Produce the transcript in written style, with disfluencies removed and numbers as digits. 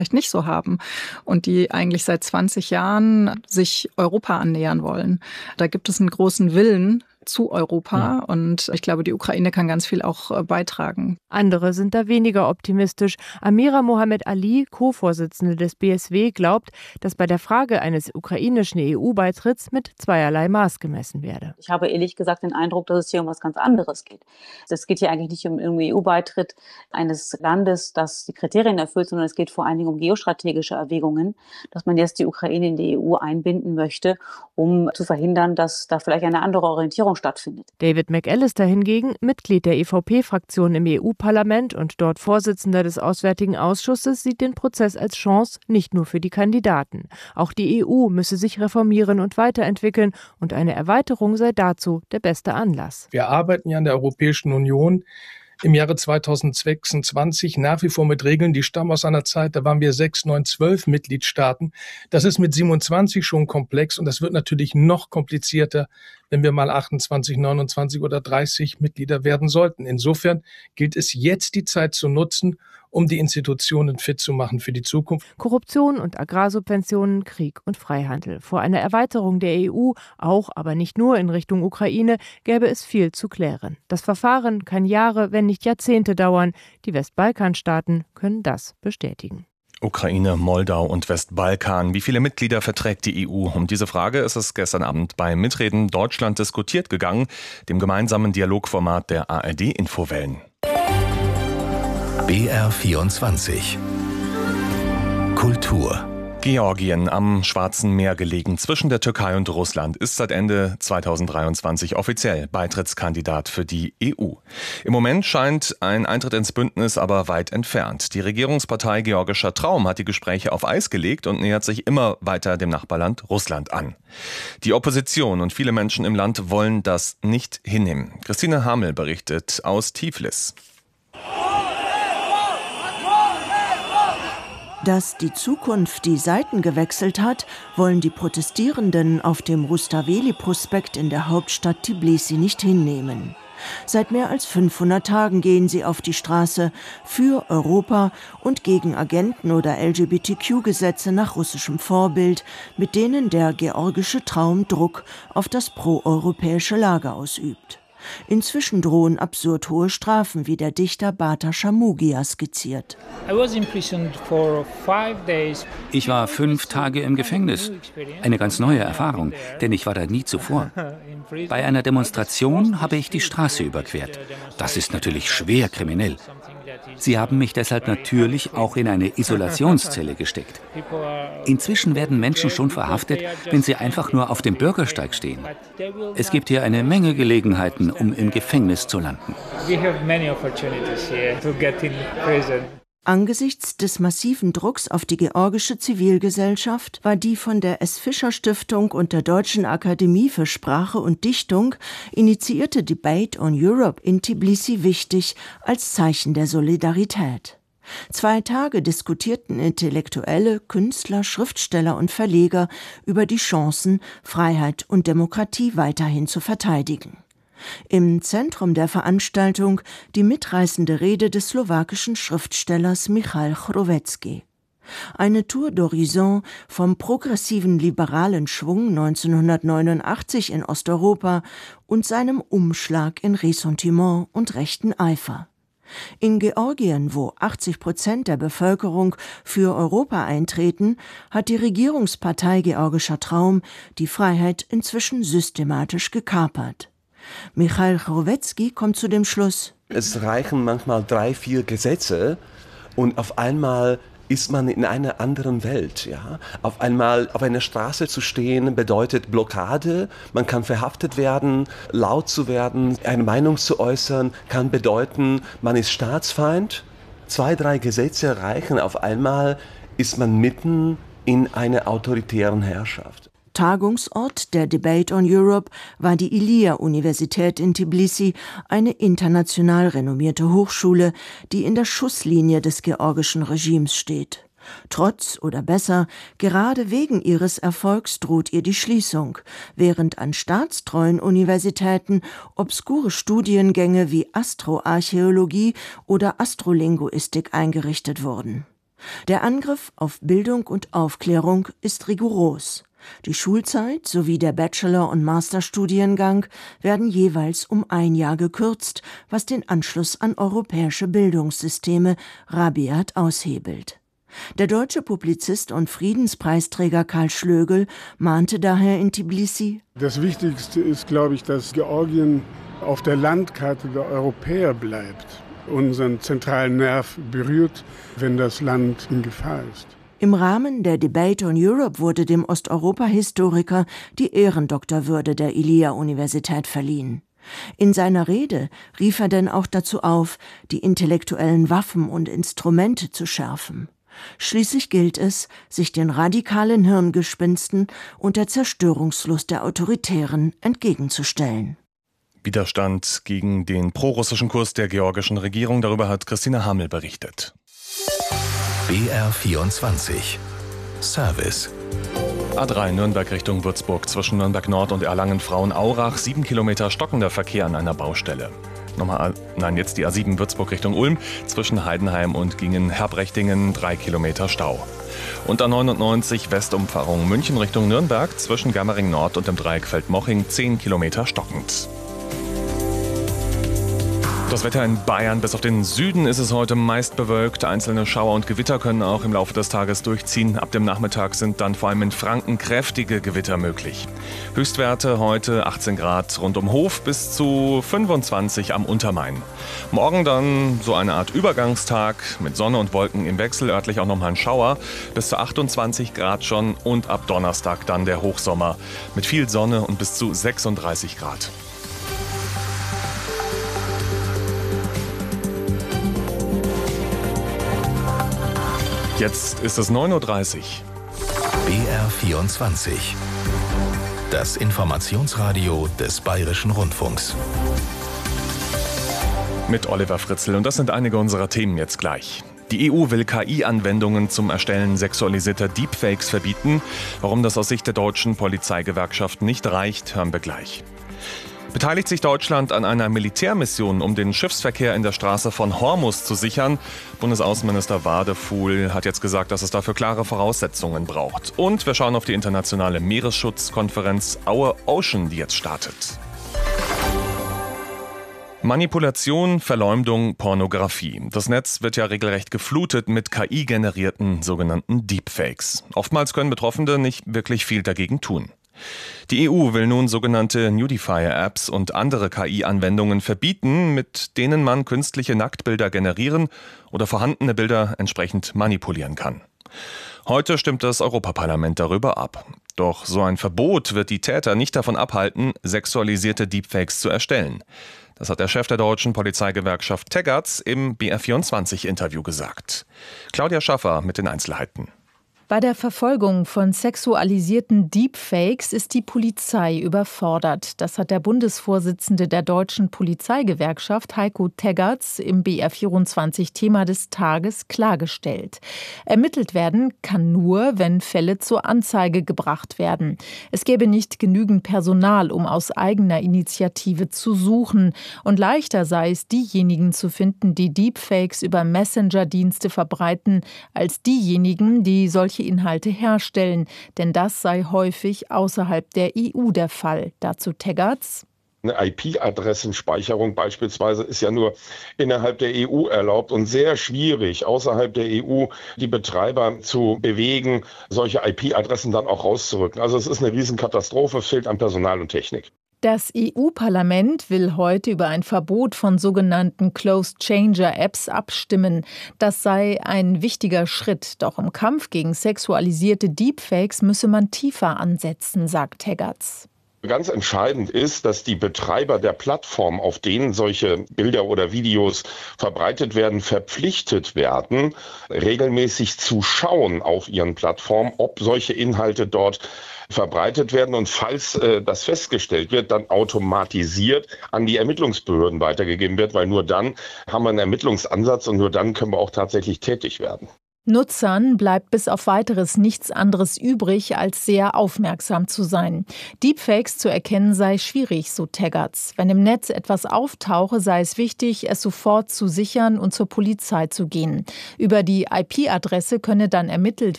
vielleicht nicht so haben und die eigentlich seit 20 Jahren sich Europa annähern wollen. Da gibt es einen großen Willen zu Europa und ich glaube, die Ukraine kann ganz viel auch beitragen. Andere sind da weniger optimistisch. Amira Mohammed Ali, Co-Vorsitzende des BSW, glaubt, dass bei der Frage eines ukrainischen EU-Beitritts mit zweierlei Maß gemessen werde. Ich habe ehrlich gesagt den Eindruck, dass es hier um was ganz anderes geht. Es geht hier eigentlich nicht um den EU-Beitritt eines Landes, das die Kriterien erfüllt, sondern es geht vor allen Dingen um geostrategische Erwägungen, dass man jetzt die Ukraine in die EU einbinden möchte, um zu verhindern, dass da vielleicht eine andere Orientierung stattfindet. David McAllister hingegen, Mitglied der EVP-Fraktion im EU-Parlament und dort Vorsitzender des Auswärtigen Ausschusses, sieht den Prozess als Chance nicht nur für die Kandidaten. Auch die EU müsse sich reformieren und weiterentwickeln und eine Erweiterung sei dazu der beste Anlass. Wir arbeiten ja in der Europäischen Union im Jahre 2026 nach wie vor mit Regeln, die stammen aus einer Zeit, da waren wir 6, 9, 12 Mitgliedstaaten. Das ist mit 27 schon komplex und das wird natürlich noch komplizierter, wenn wir mal 28, 29 oder 30 Mitglieder werden sollten. Insofern gilt es jetzt, die Zeit zu nutzen, um die Institutionen fit zu machen für die Zukunft. Korruption und Agrarsubventionen, Krieg und Freihandel. Vor einer Erweiterung der EU, auch aber nicht nur in Richtung Ukraine, gäbe es viel zu klären. Das Verfahren kann Jahre, wenn nicht Jahrzehnte dauern. Die Westbalkanstaaten können das bestätigen. Ukraine, Moldau und Westbalkan. Wie viele Mitglieder verträgt die EU? Um diese Frage ist es gestern Abend bei Mitreden Deutschland diskutiert gegangen, dem gemeinsamen Dialogformat der ARD-Infowellen. BR24 Kultur. Georgien, am Schwarzen Meer gelegen, zwischen der Türkei und Russland, ist seit Ende 2023 offiziell Beitrittskandidat für die EU. Im Moment scheint ein Eintritt ins Bündnis aber weit entfernt. Die Regierungspartei Georgischer Traum hat die Gespräche auf Eis gelegt und nähert sich immer weiter dem Nachbarland Russland an. Die Opposition und viele Menschen im Land wollen das nicht hinnehmen. Christine Hamel berichtet aus Tiflis. Dass die Zukunft die Seiten gewechselt hat, wollen die Protestierenden auf dem Rustaveli-Prospekt in der Hauptstadt Tbilisi nicht hinnehmen. Seit mehr als 500 Tagen gehen sie auf die Straße für Europa und gegen Agenten- oder LGBTQ-Gesetze nach russischem Vorbild, mit denen der georgische Traum Druck auf das proeuropäische Lager ausübt. Inzwischen drohen absurd hohe Strafen, wie der Dichter Bata Shamugia skizziert. Ich war 5 Tage im Gefängnis. Eine ganz neue Erfahrung, denn ich war da nie zuvor. Bei einer Demonstration habe ich die Straße überquert. Das ist natürlich schwer kriminell. Sie haben mich deshalb natürlich auch in eine Isolationszelle gesteckt. Inzwischen werden Menschen schon verhaftet, wenn sie einfach nur auf dem Bürgersteig stehen. Es gibt hier eine Menge Gelegenheiten, um im Gefängnis zu landen. Angesichts des massiven Drucks auf die georgische Zivilgesellschaft war die von der S. Fischer Stiftung und der Deutschen Akademie für Sprache und Dichtung initiierte Debate on Europe in Tbilisi wichtig als Zeichen der Solidarität. 2 Tage diskutierten Intellektuelle, Künstler, Schriftsteller und Verleger über die Chancen, Freiheit und Demokratie weiterhin zu verteidigen. Im Zentrum der Veranstaltung die mitreißende Rede des slowakischen Schriftstellers Michal Chrovetzky. Eine Tour d'Horizon vom progressiven liberalen Schwung 1989 in Osteuropa und seinem Umschlag in Ressentiment und rechten Eifer. In Georgien, wo 80% der Bevölkerung für Europa eintreten, hat die Regierungspartei Georgischer Traum die Freiheit inzwischen systematisch gekapert. Michal Chrovetzky kommt zu dem Schluss: Es reichen manchmal 3, 4 Gesetze und auf einmal ist man in einer anderen Welt. Ja? Auf einmal auf einer Straße zu stehen bedeutet Blockade, man kann verhaftet werden, laut zu werden, eine Meinung zu äußern, kann bedeuten, man ist Staatsfeind. 2, 3 Gesetze reichen, auf einmal ist man mitten in einer autoritären Herrschaft. Tagungsort der Debate on Europe war die Ilia-Universität in Tbilisi, eine international renommierte Hochschule, die in der Schusslinie des georgischen Regimes steht. Trotz oder besser, gerade wegen ihres Erfolgs droht ihr die Schließung, während an staatstreuen Universitäten obskure Studiengänge wie Astroarchäologie oder Astrolinguistik eingerichtet wurden. Der Angriff auf Bildung und Aufklärung ist rigoros. Die Schulzeit sowie der Bachelor- und Masterstudiengang werden jeweils um 1 Jahr gekürzt, was den Anschluss an europäische Bildungssysteme rabiat aushebelt. Der deutsche Publizist und Friedenspreisträger Karl Schlögel mahnte daher in Tbilisi: Das Wichtigste ist, glaube ich, dass Georgien auf der Landkarte der Europäer bleibt, unseren zentralen Nerv berührt, wenn das Land in Gefahr ist. Im Rahmen der Debate on Europe wurde dem Osteuropa-Historiker die Ehrendoktorwürde der ILIA-Universität verliehen. In seiner Rede rief er denn auch dazu auf, die intellektuellen Waffen und Instrumente zu schärfen. Schließlich gilt es, sich den radikalen Hirngespinsten und der Zerstörungslust der Autoritären entgegenzustellen. Widerstand gegen den prorussischen Kurs der georgischen Regierung, darüber hat Christina Hamel berichtet. BR24 Service. A3 Nürnberg Richtung Würzburg zwischen Nürnberg Nord und Erlangen-Frauenaurach, 7 Kilometer stockender Verkehr an einer Baustelle. Jetzt die A7 Würzburg Richtung Ulm zwischen Heidenheim und Gingen-Herbrechtingen, 3 Kilometer Stau. Und A99 Westumfahrung München Richtung Nürnberg zwischen Germering Nord und dem Dreieck Feldmoching, 10 Kilometer stockend. Das Wetter in Bayern: bis auf den Süden ist es heute meist bewölkt. Einzelne Schauer und Gewitter können auch im Laufe des Tages durchziehen. Ab dem Nachmittag sind dann vor allem in Franken kräftige Gewitter möglich. Höchstwerte heute 18 Grad rund um Hof bis zu 25 am Untermain. Morgen dann so eine Art Übergangstag mit Sonne und Wolken im Wechsel, örtlich auch nochmal ein Schauer. Bis zu 28 Grad schon und ab Donnerstag dann der Hochsommer mit viel Sonne und bis zu 36 Grad. Jetzt ist es 9:30 Uhr. BR24. Das Informationsradio des Bayerischen Rundfunks. Mit Oliver Fritzl, und das sind einige unserer Themen jetzt gleich. Die EU will KI-Anwendungen zum Erstellen sexualisierter Deepfakes verbieten. Warum das aus Sicht der deutschen Polizeigewerkschaft nicht reicht, hören wir gleich. Beteiligt sich Deutschland an einer Militärmission, um den Schiffsverkehr in der Straße von Hormuz zu sichern? Bundesaußenminister Wadefuhl hat jetzt gesagt, dass es dafür klare Voraussetzungen braucht. Und wir schauen auf die internationale Meeresschutzkonferenz Our Ocean, die jetzt startet. Manipulation, Verleumdung, Pornografie. Das Netz wird ja regelrecht geflutet mit KI-generierten sogenannten Deepfakes. Oftmals können Betroffene nicht wirklich viel dagegen tun. Die EU will nun sogenannte Nudifier-Apps und andere KI-Anwendungen verbieten, mit denen man künstliche Nacktbilder generieren oder vorhandene Bilder entsprechend manipulieren kann. Heute stimmt das Europaparlament darüber ab. Doch so ein Verbot wird die Täter nicht davon abhalten, sexualisierte Deepfakes zu erstellen. Das hat der Chef der deutschen Polizeigewerkschaft Teggerts im BR24-Interview gesagt. Claudia Schaffer mit den Einzelheiten. Bei der Verfolgung von sexualisierten Deepfakes ist die Polizei überfordert. Das hat der Bundesvorsitzende der deutschen Polizeigewerkschaft Heiko Teggerts im BR24 Thema des Tages klargestellt. Ermittelt werden kann nur, wenn Fälle zur Anzeige gebracht werden. Es gäbe nicht genügend Personal, um aus eigener Initiative zu suchen. Und leichter sei es, diejenigen zu finden, die Deepfakes über Messenger-Dienste verbreiten, als diejenigen, die solche Inhalte herstellen, denn das sei häufig außerhalb der EU der Fall. Dazu Teggerts: Eine IP-Adressenspeicherung beispielsweise ist ja nur innerhalb der EU erlaubt und sehr schwierig, außerhalb der EU die Betreiber zu bewegen, solche IP-Adressen dann auch rauszurücken. Also es ist eine Riesenkatastrophe, es fehlt an Personal und Technik. Das EU-Parlament will heute über ein Verbot von sogenannten Closed-Changer-Apps abstimmen. Das sei ein wichtiger Schritt. Doch im Kampf gegen sexualisierte Deepfakes müsse man tiefer ansetzen, sagt Teggerts. Ganz entscheidend ist, dass die Betreiber der Plattform, auf denen solche Bilder oder Videos verbreitet werden, verpflichtet werden, regelmäßig zu schauen auf ihren Plattformen, ob solche Inhalte dort verbreitet werden und falls das festgestellt wird, dann automatisiert an die Ermittlungsbehörden weitergegeben wird, weil nur dann haben wir einen Ermittlungsansatz und nur dann können wir auch tatsächlich tätig werden. Nutzern bleibt bis auf Weiteres nichts anderes übrig, als sehr aufmerksam zu sein. Deepfakes zu erkennen sei schwierig, so Taggarts. Wenn im Netz etwas auftauche, sei es wichtig, es sofort zu sichern und zur Polizei zu gehen. Über die IP-Adresse könne dann ermittelt